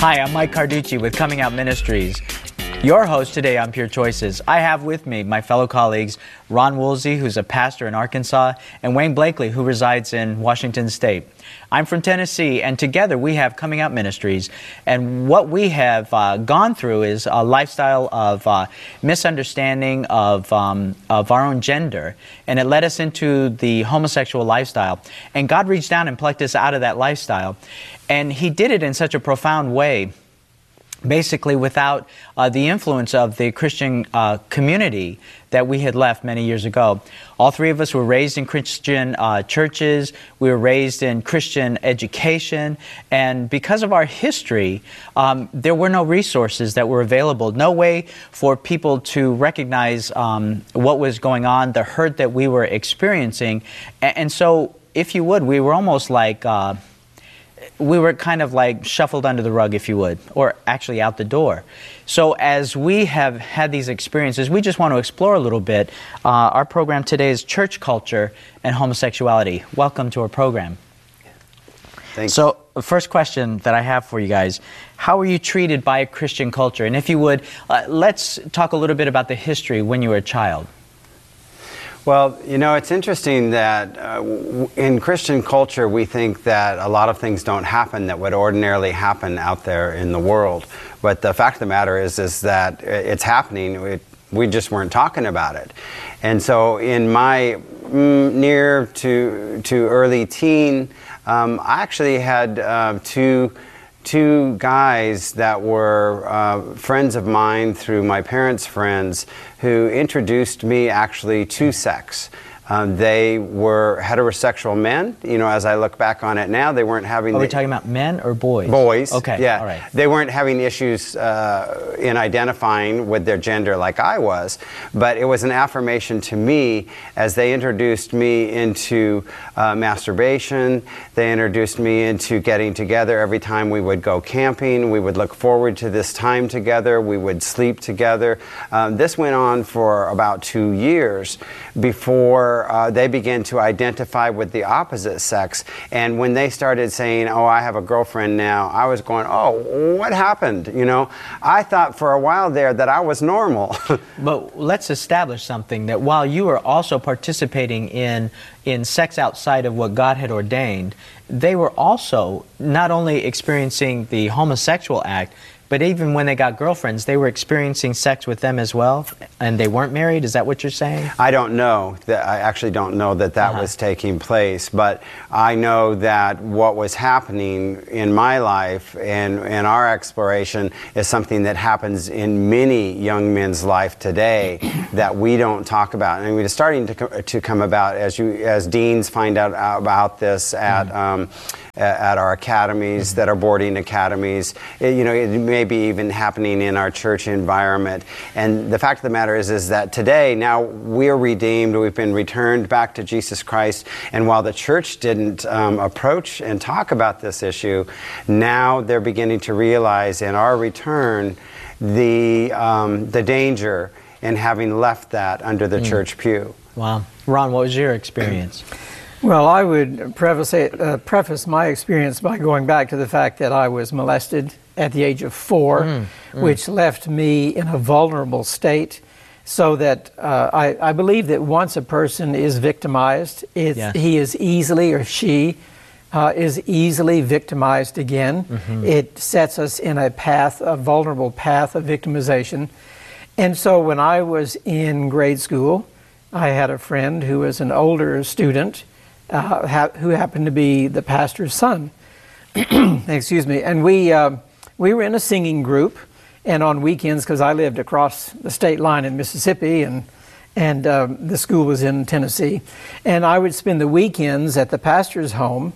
Hi, I'm Mike Carducci with Coming Out Ministries, your host today on Pure Choices. I have with me my fellow colleagues, Ron Woolsey, who's a pastor in Arkansas, and Wayne Blakely, who resides in Washington State. I'm from Tennessee, and together we have Coming Out Ministries, and what we have gone through is a lifestyle of misunderstanding of our own gender, and it led us into the homosexual lifestyle. And God reached down and plucked us out of that lifestyle, and He did it in such a profound way, basically without the influence of the Christian community that we had left many years ago. All three of us were raised in Christian churches. We were raised in Christian education. And because of our history, there were no resources that were available, no way for people to recognize what was going on, the hurt that we were experiencing. And so, if you would, we were almost like... we were kind of like shuffled under the rug, if you would, or actually out the door. So as we have had these experiences, we just want to explore a little bit. Our program today is Church Culture and Homosexuality. Welcome to our program. Thanks. So the first question that I have for you guys, how were you treated by a Christian culture? And if you would, let's talk a little bit about the history when you were a child. Well, you know, it's interesting that in Christian culture, we think that a lot of things don't happen that would ordinarily happen out there in the world. But the fact of the matter is that it's happening. We just weren't talking about it. And so in my near to early teen, I actually had two guys that were friends of mine through my parents' friends who introduced me actually to sex. They were heterosexual men. You know, as I look back on it now, they weren't having... Are we talking about men or boys? Boys. Okay, yeah. all right. They weren't having issues in identifying with their gender like I was, but it was an affirmation to me as they introduced me into masturbation. They introduced me into getting together every time we would go camping. We would look forward to this time together. We would sleep together. This went on for about 2 years before they began to identify with the opposite sex. And when they started saying, oh, I have a girlfriend now, I was going, oh, what happened? You know, I thought for a while there that I was normal. But let's establish something, that while you were also participating in sex outside of what God had ordained, they were also not only experiencing the homosexual act, but even when they got girlfriends, they were experiencing sex with them as well, and they weren't married? Is that what you're saying? I don't know. I actually don't know that was taking place, but I know that what was happening in my life and our exploration is something that happens in many young men's life today that we don't talk about. And it's starting to come about as deans find out about this at our academies, that are boarding academies. It may be even happening in our church environment. And the fact of the matter is that today, now we're redeemed, we've been returned back to Jesus Christ, and while the church didn't approach and talk about this issue, now they're beginning to realize in our return the danger in having left that under the church pew. Wow. Ron, what was your experience? Well, I would preface my experience by going back to the fact that I was molested at the age of 4, which left me in a vulnerable state, so that I believe that once a person is victimized, he is easily, or she is easily victimized again. It sets us in a vulnerable path of victimization. And so when I was in grade school, I had a friend who was an older student, who happened to be the pastor's son. Excuse me. And we were in a singing group, and on weekends, because I lived across the state line in Mississippi, and the school was in Tennessee, and I would spend the weekends at the pastor's home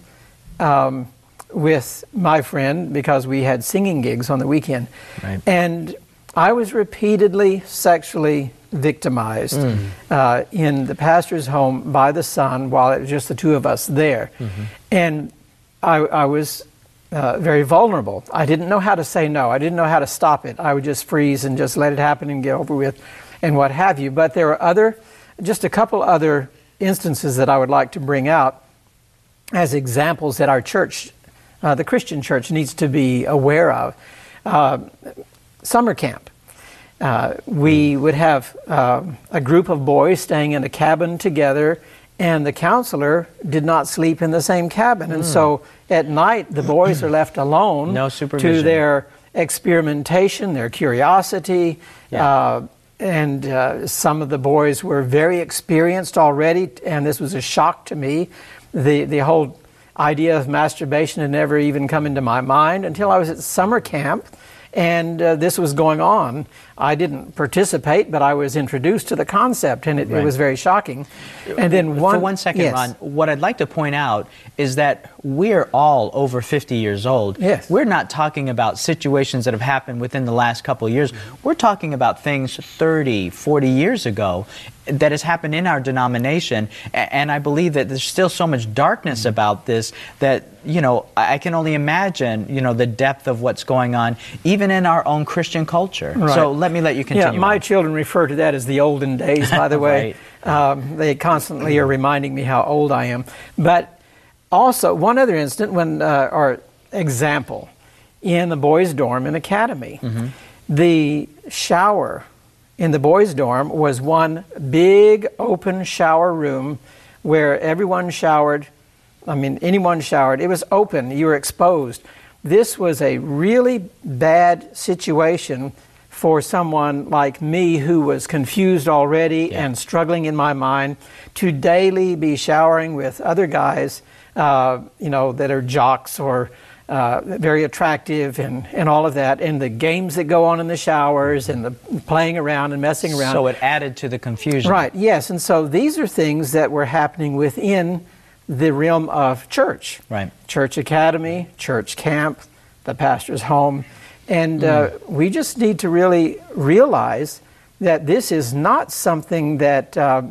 with my friend, because we had singing gigs on the weekend. Right. And I was repeatedly sexually victimized in the pastor's home by the son while it was just the two of us there. And I was very vulnerable. I didn't know how to say no. I didn't know how to stop it. I would just freeze and just let it happen and get over with and what have you. But there are just a couple other instances that I would like to bring out as examples that our church the Christian church needs to be aware of. Summer camp. We would have a group of boys staying in a cabin together, and the counselor did not sleep in the same cabin. And so at night, the boys are left alone No supervision. to their experimentation, their curiosity. And some of the boys were very experienced already, and this was a shock to me. The whole idea of masturbation had never even come into my mind until I was at summer camp, and this was going on. I didn't participate, but I was introduced to the concept, and it was very shocking. And then For 1 second, yes. Ron, what I'd like to point out is that we're all over 50 years old. Yes. We're not talking about situations that have happened within the last couple of years. We're talking about things 30, 40 years ago that has happened in our denomination, and I believe that there's still so much darkness about this that, you know, I can only imagine, you know, the depth of what's going on even in our own Christian culture. Right. So let me let you continue. Yeah, my Ron. children refer to that as the olden days, by the way. They constantly are reminding me how old I am. But also, one other incident, or example, in the boys' dorm in Academy, the shower in the boys' dorm was one big open shower room where everyone showered. I mean, anyone showered. It was open. You were exposed. This was a really bad situation for someone like me who was confused already and struggling in my mind to daily be showering with other guys, you know, that are jocks or very attractive and all of that, and the games that go on in the showers and the playing around and messing around. So it added to the confusion. Right, yes. And so these are things that were happening within the realm of church. Right. Church academy, church camp, the pastor's home. And we just need to really realize that this is not something that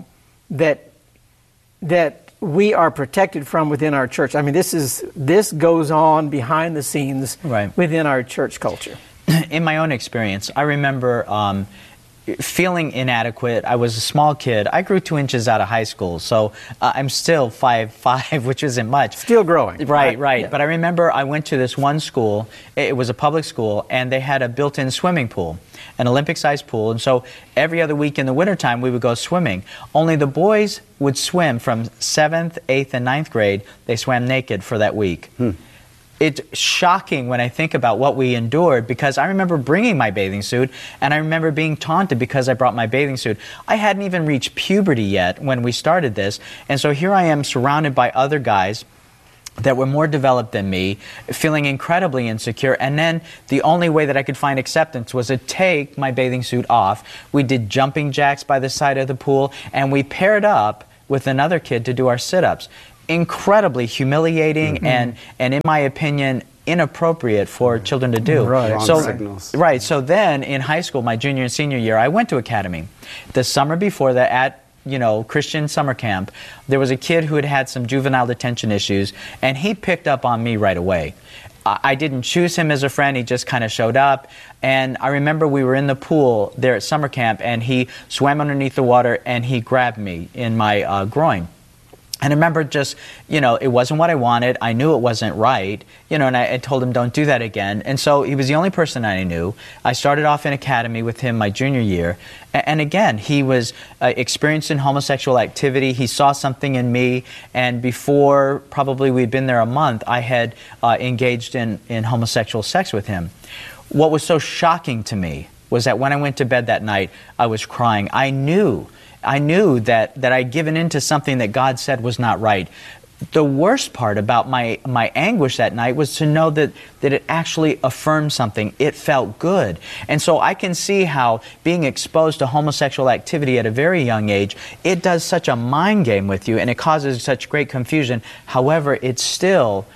that we are protected from within our church. I mean, this goes on behind the scenes within our church culture. In my own experience, I remember feeling inadequate. I was a small kid. I grew 2 inches out of high school, so I'm still 5'5", which isn't much. Still growing. Right. Yeah. But I remember I went to this one school. It was a public school, and they had a built-in swimming pool, an Olympic-sized pool. And so every other week in the wintertime, we would go swimming. Only the boys would swim from 7th, 8th, and 9th grade. They swam naked for that week. It's shocking when I think about what we endured, because I remember bringing my bathing suit, and I remember being taunted because I brought my bathing suit. I hadn't even reached puberty yet when we started this, and so here I am surrounded by other guys that were more developed than me, feeling incredibly insecure, and then the only way that I could find acceptance was to take my bathing suit off. We did jumping jacks by the side of the pool, and we paired up with another kid to do our sit-ups. Incredibly humiliating and in my opinion, inappropriate for children to do. Wrong signals. Right. So then in high school, my junior and senior year, I went to Academy. The summer before that, at Christian summer camp, there was a kid who had had some juvenile detention issues, and he picked up on me right away. I didn't choose him as a friend. He just kind of showed up. And I remember we were in the pool there at summer camp, and he swam underneath the water, and he grabbed me in my groin. And I remember just, it wasn't what I wanted. I knew it wasn't right, and I told him, don't do that again. And so he was the only person I knew. I started off in Academy with him my junior year. And again, he was experienced in homosexual activity. He saw something in me. And before probably we'd been there a month, I had engaged in homosexual sex with him. What was so shocking to me was that when I went to bed that night, I was crying. I knew that I'd given in to something that God said was not right. The worst part about my anguish that night was to know that it actually affirmed something. It felt good. And so I can see how being exposed to homosexual activity at a very young age, it does such a mind game with you, and it causes such great confusion. However, it still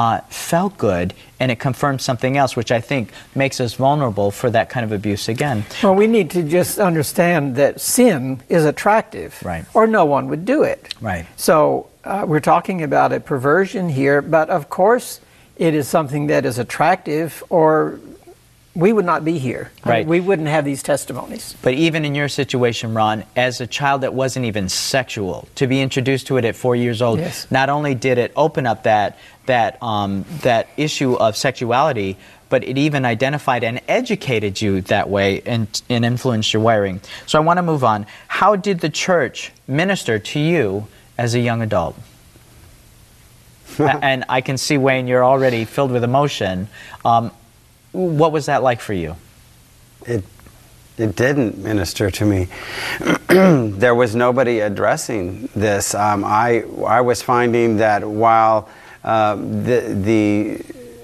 felt good, and it confirms something else, which I think makes us vulnerable for that kind of abuse again. Well, we need to just understand that sin is attractive, right, or no one would do it. Right. So we're talking about a perversion here, but of course it is something that is attractive, or we would not be here. Right. We wouldn't have these testimonies. But even in your situation, Ron, as a child that wasn't even sexual, to be introduced to it at 4 years old, Yes. not only did it open up that issue of sexuality, but it even identified and educated you that way and influenced your wiring. So I want to move on. How did the church minister to you as a young adult? And I can see, Wayne, you're already filled with emotion. What was that like for you? It didn't minister to me. There was nobody addressing this. I was finding that while the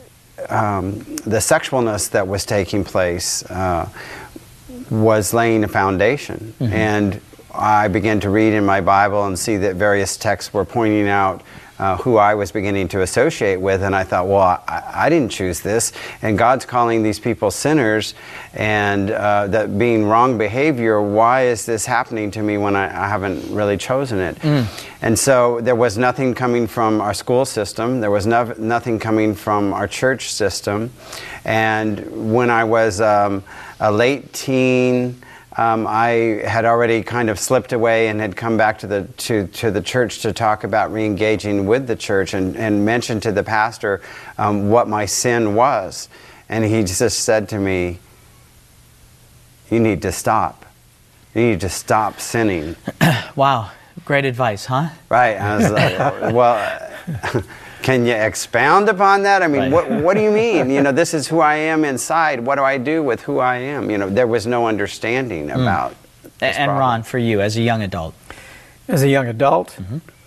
sexualness that was taking place was laying a foundation, and I began to read in my Bible and see that various texts were pointing out who I was beginning to associate with, and I thought, well, I didn't choose this, and God's calling these people sinners, and that being wrong behavior, why is this happening to me when I haven't really chosen it? And so there was nothing coming from our school system, there was nothing coming from our church system, and when I was a late teen, I had already kind of slipped away and had come back to the church to talk about re-engaging with the church and mentioned to the pastor what my sin was. And he just said to me, you need to stop. You need to stop sinning. Wow, great advice, huh? Right. I was like, well... Can you expound upon that? I mean, what do you mean? You know, this is who I am inside. What do I do with who I am? You know, there was no understanding about this And problem. Ron, for you, as a young adult? As a young adult?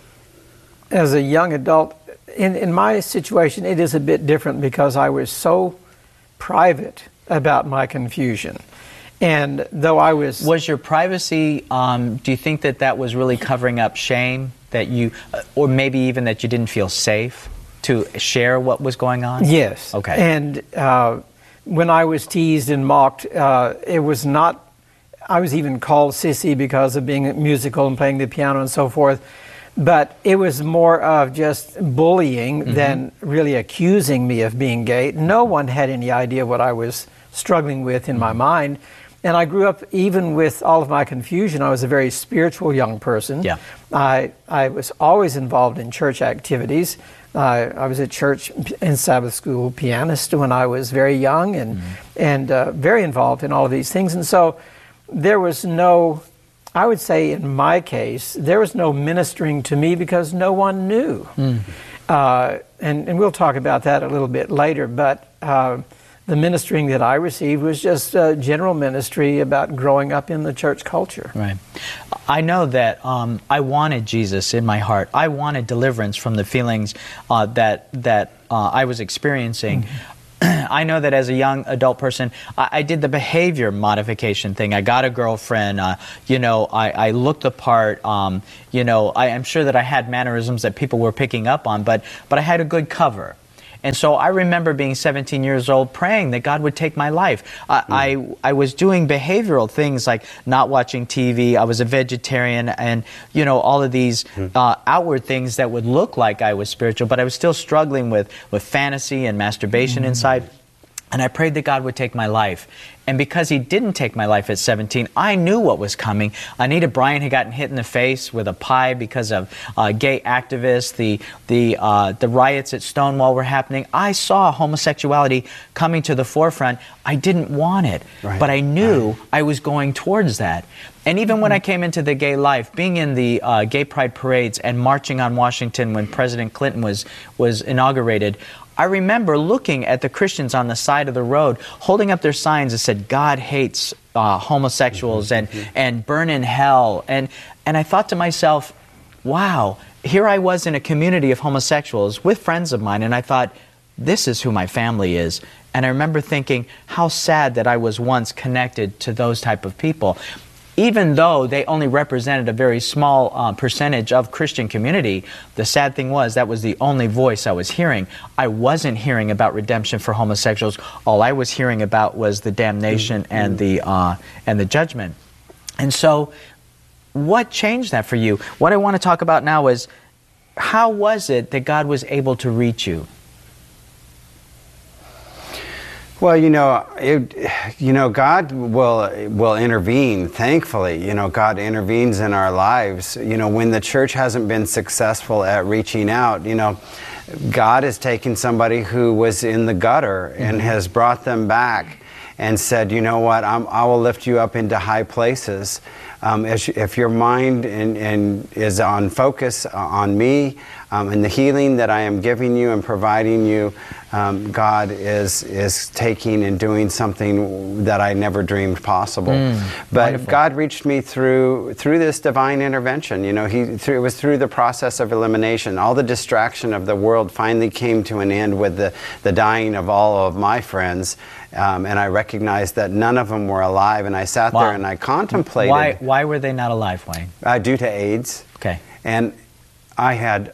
As a young adult, in my situation, it is a bit different because I was so private about my confusion. And though I was... Was your privacy, do you think that was really covering up shame? That you, or maybe even that you didn't feel safe to share what was going on? Yes. Okay. And when I was teased and mocked, it was not, I was even called sissy because of being musical and playing the piano and so forth, but it was more of just bullying than really accusing me of being gay. No one had any idea what I was struggling with in my mind. And I grew up, even with all of my confusion, I was a very spiritual young person. Yeah. I was always involved in church activities. I was a church and Sabbath school pianist when I was very young and very involved in all of these things. And so there was no, I would say in my case, there was no ministering to me because no one knew. And we'll talk about that a little bit later, but the ministering that I received was just general ministry about growing up in the church culture. Right. I know that I wanted Jesus in my heart. I wanted deliverance from the feelings that I was experiencing. I know that as a young adult person, I did the behavior modification thing. I got a girlfriend, I looked the part, I'm sure that I had mannerisms that people were picking up on, but I had a good cover. And so I remember being 17 years old praying that God would take my life. I was doing behavioral things like not watching TV. I was a vegetarian and, all of these outward things that would look like I was spiritual, but I was still struggling with fantasy and masturbation inside. And I prayed that God would take my life. And because He didn't take my life at 17, I knew what was coming. Anita Bryant had gotten hit in the face with a pie because of gay activists. The riots at Stonewall were happening. I saw homosexuality coming to the forefront. I didn't want it, but I knew I was going towards that. And even when I came into the gay life, being in the gay pride parades and marching on Washington when President Clinton was inaugurated, I remember looking at the Christians on the side of the road, holding up their signs that said, God hates homosexuals and burn in hell. And I thought to myself, wow, here I was in a community of homosexuals with friends of mine, and I thought, this is who my family is. And I remember thinking how sad that I was once connected to those type of people. Even though they only represented a very small percentage of Christian community, the sad thing was that was the only voice I was hearing. I wasn't hearing about redemption for homosexuals. All I was hearing about was the damnation and the judgment. And so, what changed that for you? What I want to talk about now is, how was it that God was able to reach you? Well, God will intervene. Thankfully, God intervenes in our lives. When the church hasn't been successful at reaching out, God has taken somebody who was in the gutter and has brought them back and said, you know what, I will lift you up into high places. If your mind is on focus on me and the healing that I am giving you and providing you, God is taking and doing something that I never dreamed possible. But wonderful. God reached me through this divine intervention. It was through the process of elimination. All the distraction of the world finally came to an end with the dying of all of my friends. And I recognized that none of them were alive, and I sat there and I contemplated. Why were they not alive, Wayne? Due to AIDS. Okay. And I had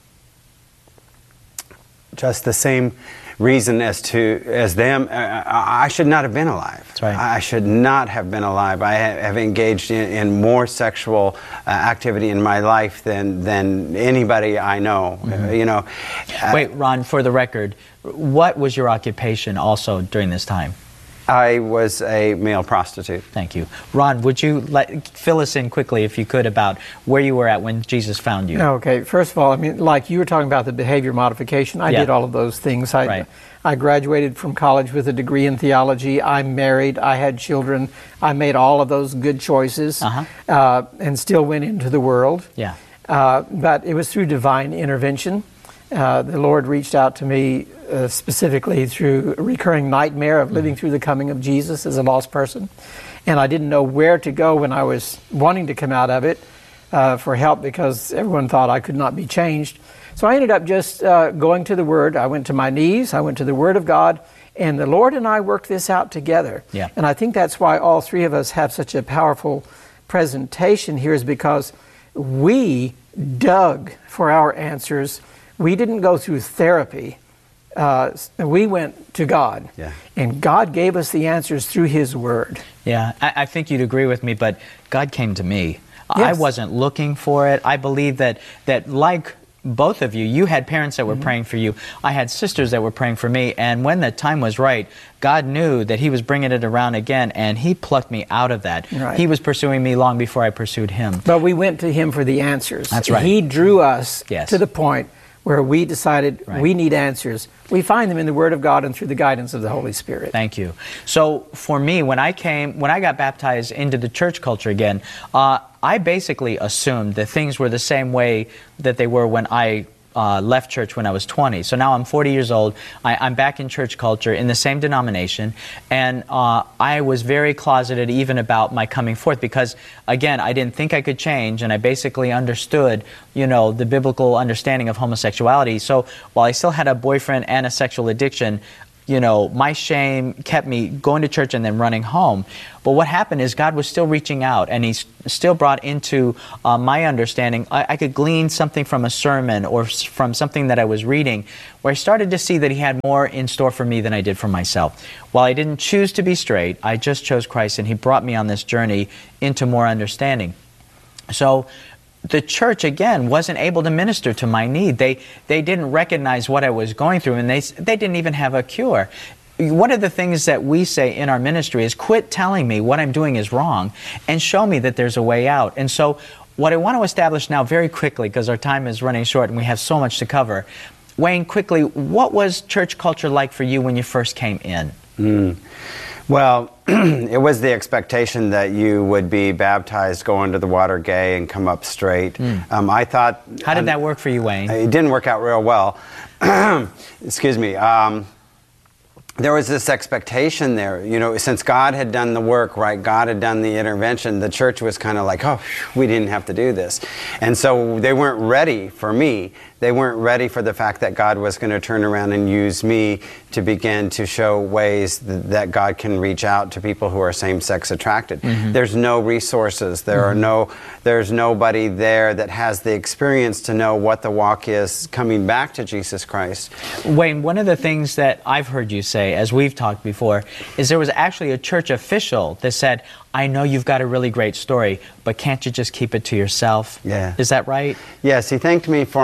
just the same reason as them. I should not have been alive. That's right. I should not have been alive. I have engaged in more sexual activity in my life than anybody I know. Wait, Ron, for the record, what was your occupation also during this time? I was a male prostitute. Thank you. Ron, would you fill us in quickly, if you could, about where you were at when Jesus found you? Okay, first of all, like you were talking about the behavior modification, I did all of those things. I graduated from college with a degree in theology. I'm married. I had children. I made all of those good choices and still went into the world. Yeah. But it was through divine intervention. The Lord reached out to me specifically through a recurring nightmare of living through the coming of Jesus as a lost person. And I didn't know where to go when I was wanting to come out of it for help, because everyone thought I could not be changed. So I ended up just going to the Word. I went to my knees. I went to the Word of God. And the Lord and I worked this out together. Yeah. And I think that's why all three of us have such a powerful presentation here, is because we dug for our answers. We didn't go through therapy. We went to God. Yeah. And God gave us the answers through His Word. Yeah, I think you'd agree with me, but God came to me. Yes. I wasn't looking for it. I believe that like both of you, you had parents that were praying for you. I had sisters that were praying for me. And when the time was right, God knew that He was bringing it around again, and He plucked me out of that. Right. He was pursuing me long before I pursued Him. But we went to Him for the answers. That's right. He drew us Yes. to the point where we decided we need answers. We find them in the Word of God and through the guidance of the Holy Spirit. Thank you. So for me, when I got baptized into the church culture again, I basically assumed that things were the same way that they were when I left church when I was 20. So now I'm 40 years old. I'm back in church culture in the same denomination, and I was very closeted even about my coming forth, because again, I didn't think I could change, and I basically understood, the biblical understanding of homosexuality. So while I still had a boyfriend and a sexual addiction, my shame kept me going to church and then running home. But what happened is God was still reaching out, and He still brought into my understanding. I could glean something from a sermon or from something that I was reading, where I started to see that He had more in store for me than I did for myself. While I didn't choose to be straight, I just chose Christ, and He brought me on this journey into more understanding. So the church, again, wasn't able to minister to my need. They didn't recognize what I was going through, and they didn't even have a cure. One of the things that we say in our ministry is, quit telling me what I'm doing is wrong and show me that there's a way out. And so what I want to establish now very quickly, because our time is running short and we have so much to cover, Wayne, quickly, what was church culture like for you when you first came in? Well, it was the expectation that you would be baptized, go under the water gay, and come up straight. I thought... How did that work for you, Wayne? It didn't work out real well. Excuse me. There was this expectation there, since God had done the work, right? God had done the intervention. The church was kind of like, oh, we didn't have to do this. And so they weren't ready for me. They weren't ready for the fact that God was going to turn around and use me to begin to show ways that God can reach out to people who are same-sex attracted. There's no resources. There's nobody there that has the experience to know what the walk is coming back to Jesus Christ. Wayne, one of the things that I've heard you say, as we've talked before, is there was actually a church official that said, I know you've got a really great story, but can't you just keep it to yourself? Yeah. Is that right? Yes, he thanked me for my courage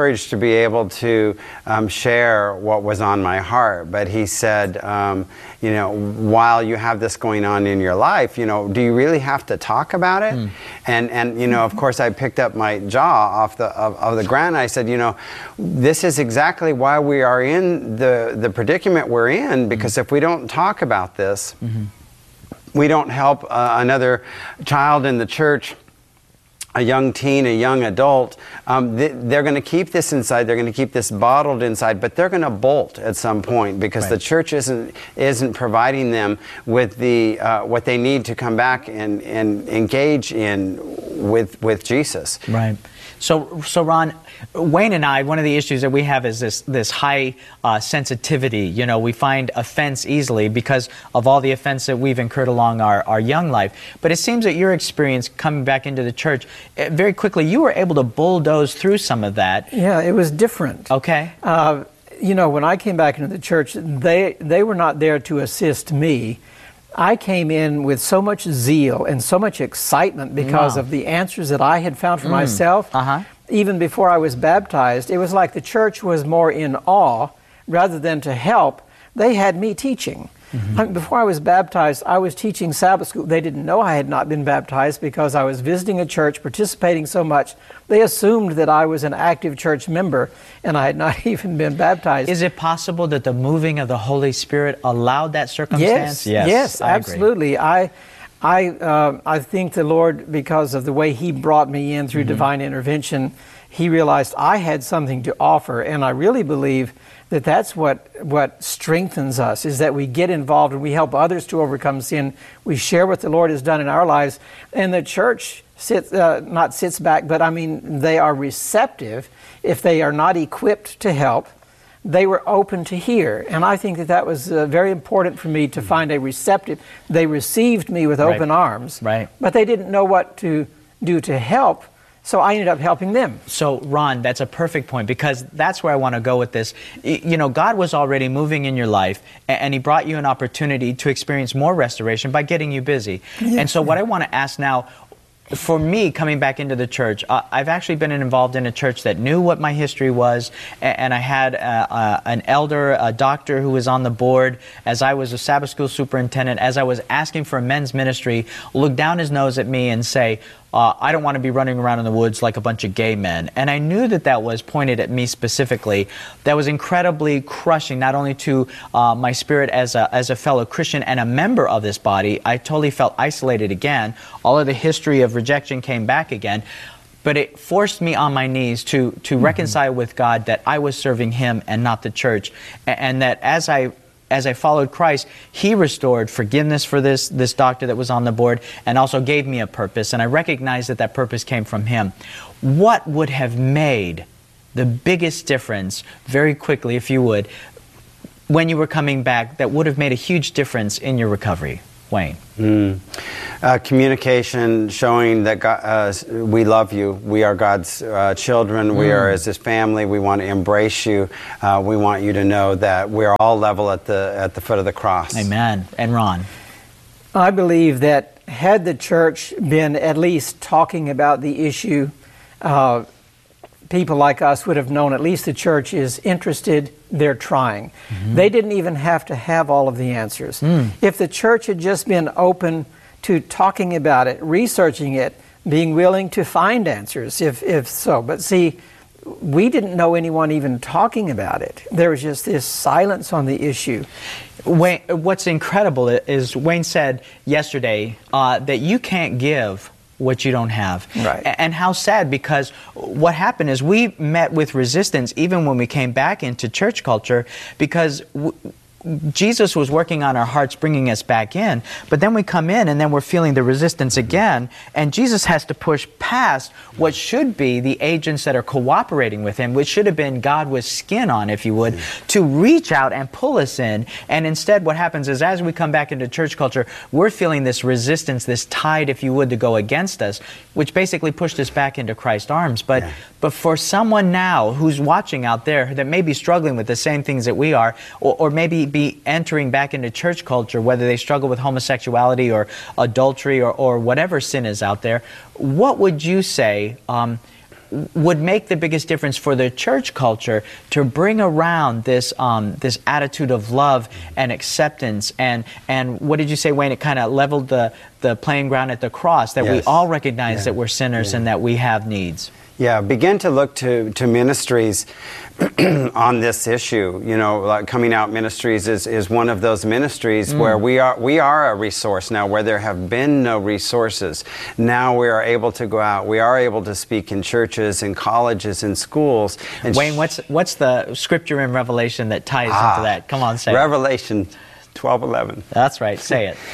courage to be able to share what was on my heart. But he said, you know, while you have this going on in your life, you know, do you really have to talk about it? And you know, of course, I picked up my jaw off of the ground. I said, you know, this is exactly why we are in the predicament we're in, because if we don't talk about this, we don't help another child in the church, a young teen, a young adult. They're going to keep this inside. They're going to keep this bottled inside, but they're going to bolt at some point because the church isn't providing them with the what they need to come back and engage in with Jesus. Right. So Ron, Wayne and I, one of the issues that we have is this high sensitivity. You know, we find offense easily because of all the offense that we've incurred along our young life. But it seems that your experience coming back into the church, very quickly, you were able to bulldoze through some of that. Yeah, it was different. Okay. You know, when I came back into the church, they were not there to assist me. I came in with so much zeal and so much excitement because of the answers that I had found for myself. Even before I was baptized, it was like the church was more in awe rather than to help. They had me teaching. Before I was baptized, I was teaching Sabbath school. They didn't know I had not been baptized because I was visiting a church, participating so much. They assumed that I was an active church member and I had not even been baptized. Is it possible that the moving of the Holy Spirit allowed that circumstance? Yes, I absolutely. agree. I think the Lord, because of the way He brought me in through divine intervention, He realized I had something to offer, and I really believe that that's what strengthens us, is that we get involved and we help others to overcome sin. We share what the Lord has done in our lives, and the church not sits back, but I mean they are receptive. If they are not equipped to help, they were open to hear, and I think that was very important for me to find a receptive. They received me with open arms, but they didn't know what to do to help. So I ended up helping them. So, Ron, that's a perfect point, because that's where I want to go with this. You know, God was already moving in your life, and He brought you an opportunity to experience more restoration by getting you busy. And so what I want to ask now, for me, coming back into the church, I've actually been involved in a church that knew what my history was, and I had an elder, a doctor who was on the board, as I was a Sabbath school superintendent, as I was asking for a men's ministry, look down his nose at me and say, I don't want to be running around in the woods like a bunch of gay men. And I knew that that was pointed at me specifically. That was incredibly crushing, not only to my spirit as a fellow Christian and a member of this body. I totally felt isolated again. All of the history of rejection came back again. But it forced me on my knees to reconcile with God that I was serving Him and not the church. And that as I followed Christ, He restored forgiveness for this doctor that was on the board, and also gave me a purpose, and I recognized that that purpose came from Him. What would have made the biggest difference, very quickly, if you would, when you were coming back, that would have made a huge difference in your recovery? Wayne. Communication, showing that God, we love you. We are God's children. We are as His family. We want to embrace you. We want you to know that we're all level at the foot of the cross. Amen. And Ron? I believe that had the church been at least talking about the issue, people like us would have known at least the church is interested, they're trying. They didn't even have to have all of the answers. If the church had just been open to talking about it, researching it, being willing to find answers, if so. But see, we didn't know anyone even talking about it. There was just this silence on the issue. Wayne, what's incredible is Wayne said yesterday that you can't give what you don't have. Right. And how sad, because what happened is we met with resistance even when we came back into church culture, because Jesus was working on our hearts, bringing us back in, but then we come in and then we're feeling the resistance again, and Jesus has to push past what should be the agents that are cooperating with Him, which should have been God with skin on, if you would, to reach out and pull us in. And instead what happens is, as we come back into church culture, we're feeling this resistance, this tide, if you would, to go against us, which basically pushed us back into Christ's arms. But for someone now who's watching out there that may be struggling with the same things that we are, or maybe be entering back into church culture, whether they struggle with homosexuality or adultery or whatever sin is out there, what would you say would make the biggest difference for the church culture to bring around this this attitude of love and acceptance, and what did you say, Wayne? It kind of leveled the playing ground at the cross, that we all recognize that we're sinners and that we have needs. Yeah, begin to look to ministries on this issue. You know, like Coming Out Ministries is one of those ministries where we are a resource now, where there have been no resources. Now we are able to go out. We are able to speak in churches and colleges and schools. And Wayne, what's the scripture in Revelation that ties into that? Come on, say Revelation 12:11. That's right, say it.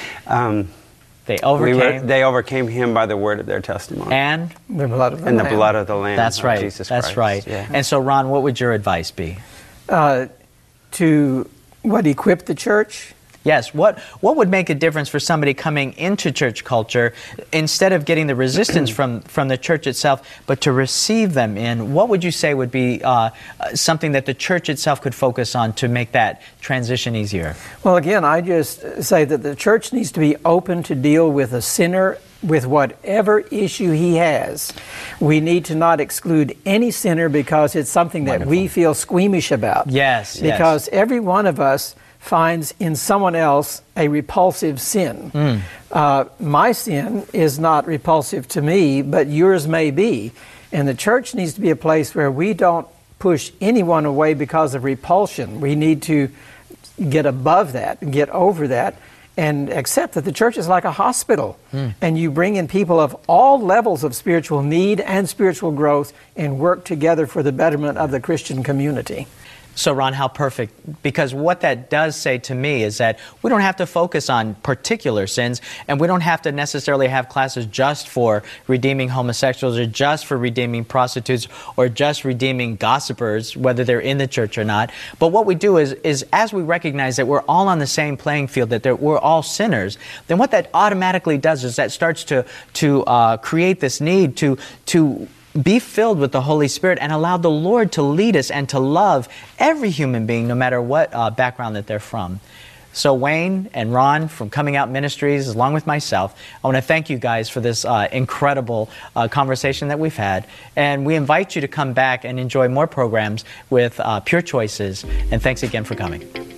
They overcame him by the word of their testimony. And the blood of the and Lamb. the blood of the Lamb. That's right. Jesus That's Christ. right. Yeah. And so, Ron, what would your advice be? To equip the church? Yes. What would make a difference for somebody coming into church culture, instead of getting the resistance from the church itself, but to receive them in? What would you say would be something that the church itself could focus on to make that transition easier? Well, again, I just say that the church needs to be open to deal with a sinner with whatever issue he has. We need to not exclude any sinner because it's something that we feel squeamish about. Yes. Because every one of us finds in someone else a repulsive sin. My sin is not repulsive to me, but yours may be. And the church needs to be a place where we don't push anyone away because of repulsion. We need to get above that and get over that and accept that the church is like a hospital. And you bring in people of all levels of spiritual need and spiritual growth and work together for the betterment of the Christian community. So, Ron, how perfect, because what that does say to me is that we don't have to focus on particular sins, and we don't have to necessarily have classes just for redeeming homosexuals, or just for redeeming prostitutes, or just redeeming gossipers, whether they're in the church or not. But what we do is as we recognize that we're all on the same playing field, that we're all sinners, then what that automatically does is that starts to create this need to be filled with the Holy Spirit and allow the Lord to lead us and to love every human being, no matter what background that they're from. So Wayne and Ron from Coming Out Ministries, along with myself, I want to thank you guys for this incredible conversation that we've had. And we invite you to come back and enjoy more programs with Pure Choices. And thanks again for coming.